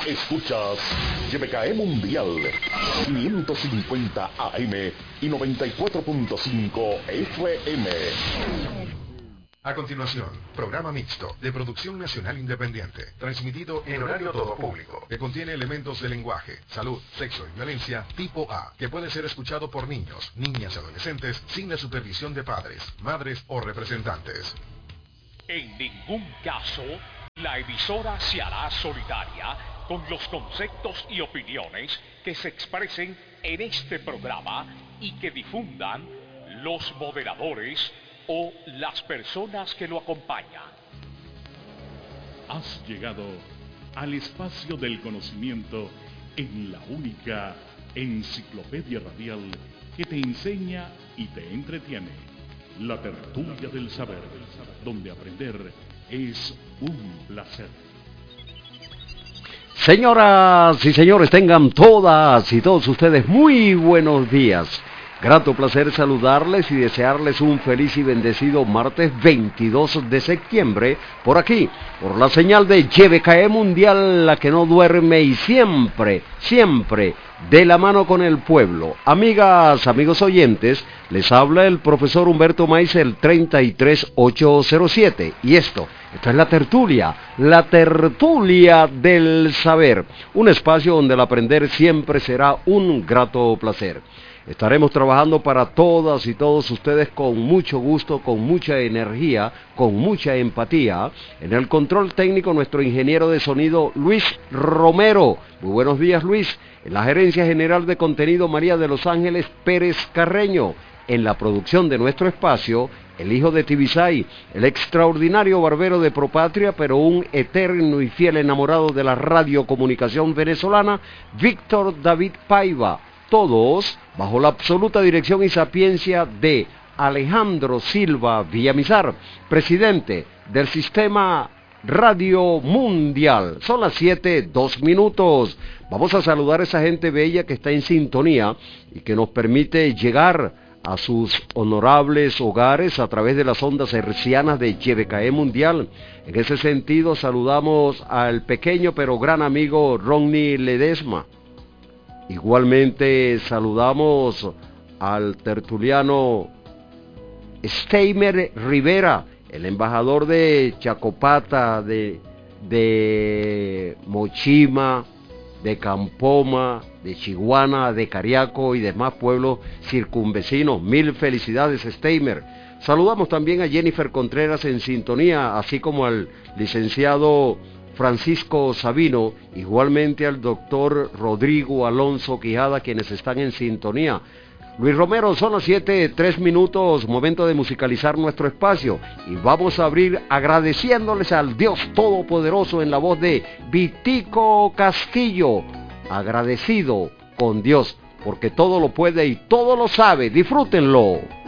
Escuchas YBKE Mundial 550 AM y 94.5 FM. A continuación, programa mixto de producción nacional independiente, transmitido en horario todo público, que contiene elementos de lenguaje, salud, sexo y violencia tipo A, que puede ser escuchado por niños, niñas y adolescentes sin la supervisión de padres, madres o representantes. En ningún caso, la emisora se hará solidaria con los conceptos y opiniones que se expresen en este programa y que difundan los moderadores o las personas que lo acompañan. Has llegado al espacio del conocimiento en la única enciclopedia radial que te enseña y te entretiene. La tertulia del saber, donde aprender es un placer. Señoras y señores, tengan todas y todos ustedes muy buenos días. Grato placer saludarles y desearles un feliz y bendecido martes 22 de septiembre, por aquí, por la señal de YBKE Mundial, la que no duerme y siempre, siempre de la mano con el pueblo. Amigas, amigos oyentes, les habla el profesor Humberto Maiz, el 33807, y esta es la tertulia del saber, un espacio donde el aprender siempre será un grato placer. Estaremos trabajando para todas y todos ustedes con mucho gusto, con mucha energía, con mucha empatía. En el control técnico, nuestro ingeniero de sonido, Luis Romero. Muy buenos días, Luis. En la gerencia general de contenido, María de los Ángeles Pérez Carreño. En la producción de nuestro espacio, el hijo de Tibisay, el extraordinario barbero de Propatria, pero un eterno y fiel enamorado de la radiocomunicación venezolana, Víctor David Paiva. Todos bajo la absoluta dirección y sapiencia de Alejandro Silva Villamizar, presidente del Sistema Radio Mundial. Son las 7:02. Vamos a saludar a esa gente bella que está en sintonía y que nos permite llegar a sus honorables hogares a través de las ondas hercianas de YBKE Mundial. En ese sentido, saludamos al pequeño pero gran amigo Ronnie Ledesma. Igualmente saludamos al tertuliano Steimer Rivera, el embajador de Chacopata, de Mochima, de Campoma, de Chiguana, de Cariaco y demás pueblos circunvecinos. Mil felicidades, Steimer. Saludamos también a Jennifer Contreras en sintonía, así como al licenciado Francisco Sabino, igualmente al doctor Rodrigo Alonso Quijada, quienes están en sintonía. Luis Romero, son las 7:03, momento de musicalizar nuestro espacio, y vamos a abrir agradeciéndoles al Dios Todopoderoso en la voz de Vitico Castillo, agradecido con Dios, porque todo lo puede y todo lo sabe. Disfrútenlo.